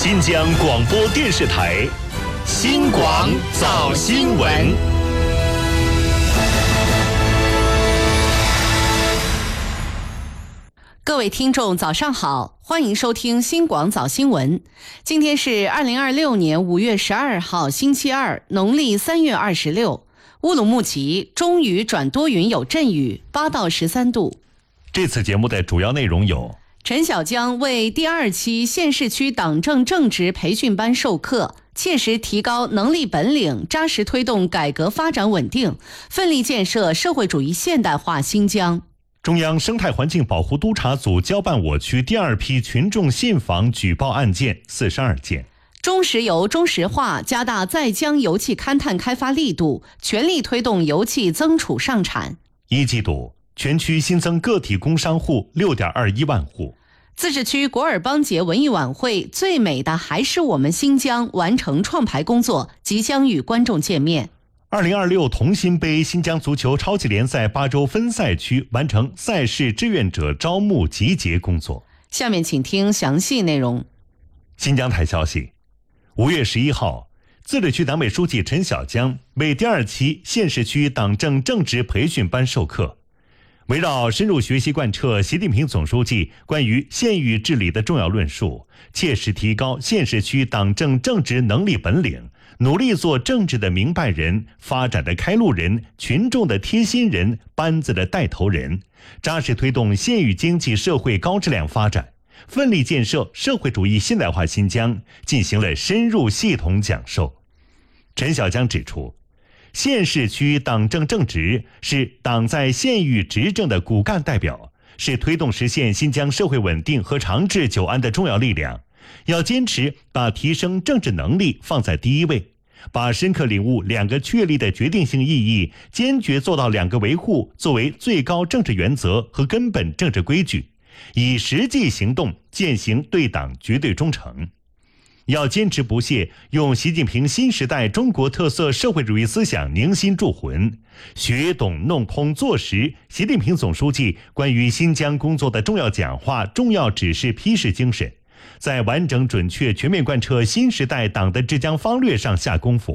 新疆广播电视台新广早新闻。 各位听众早上好，欢迎收听新广早新闻。今天是2026年5月12号星期二，农历3月26。乌鲁木齐中雨转多云有阵雨，8到13度。 这次节目的主要内容有： 陈小江为第2期县市区党政正职培训班授课，切实提高能力本领，扎实推动改革发展稳定，奋力建设社会主义现代化新疆。 中央生态环境保护督察组交办我区第2批群众信访举报案件42件。 中石油中石化加大在江油气勘探开发力度，全力推动油气增储上产。 一季度全区新增个体工商户 6.21 万户。 自治区果尔邦节文艺晚会最美的还是我们新疆完成创牌工作，即将与观众见面。 2026同心杯新疆足球超级联赛8州分赛区完成赛事志愿者招募集结工作。 下面请听详细内容。 新疆台消息，5月11号，自治区党委书记陈小江为第2期县市区党政正职培训班授课。围绕深入学习贯彻习近平总书记关于县域治理的重要论述，切实提高县市区党政正职能力本领，努力做政治的明白人、发展的开路人、群众的贴心人、班子的带头人，扎实推动县域经济社会高质量发展，奋力建设社会主义现代化新疆，进行了深入系统讲授。陈小江指出，县市区党政正职是党在县域执政的骨干代表，是推动实现新疆社会稳定和长治久安的重要力量。要坚持把提升政治能力放在第一位，把深刻领悟2个确立的决定性意义，坚决做到2个维护作为最高政治原则和根本政治规矩，以实际行动践行对党绝对忠诚。要坚持不懈用习近平新时代中国特色社会主义思想凝心铸魂，学懂弄通做实习近平总书记关于新疆工作的重要讲话、重要指示批示精神，在完整准确全面贯彻新时代党的治疆方略上下功夫，